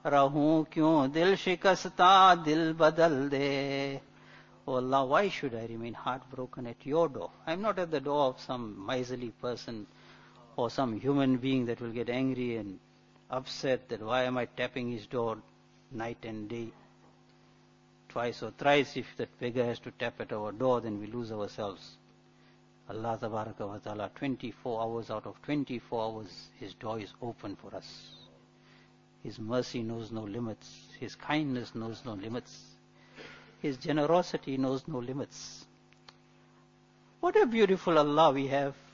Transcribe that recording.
Rahun kyun dil shikasta dil badal de. Oh Allah, why should I remain heartbroken at your door? I'm not at the door of some miserly person or some human being that will get angry and upset that why am I tapping his door night and day. Twice or thrice if that beggar has to tap at our door, then we lose ourselves. Allah Tabaraka wa Ta'ala, 24 hours out of 24 hours, His door is open for us. His mercy knows no limits. His kindness knows no limits. His generosity knows no limits. What a beautiful Allah we have.